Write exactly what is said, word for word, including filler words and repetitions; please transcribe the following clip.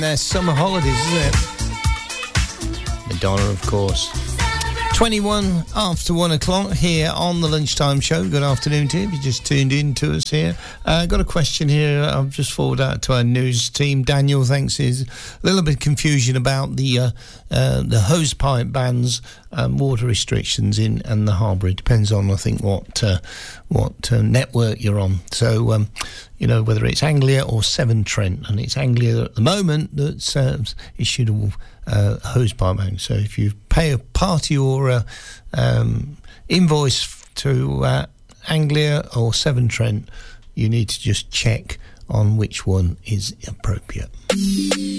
Their summer holidays, isn't it? Madonna, of course. twenty-one after one o'clock here on the Lunchtime Show. Good afternoon to you if you just tuned in to us here. Uh, got a question here I've just forwarded out to our news team. Daniel thinks there's a little bit of confusion about the uh, uh, the hose pipe bans, um, water restrictions in and the harbour. It depends on, I think, what uh, what uh, network you're on. So, um, you know, whether it's Anglia or Severn Trent, and it's Anglia at the moment that's uh, issued a uh, hose pipe ban. So if you pay a part of your uh, um, invoice to uh, Anglia or Severn Trent, you need to just check on which one is appropriate.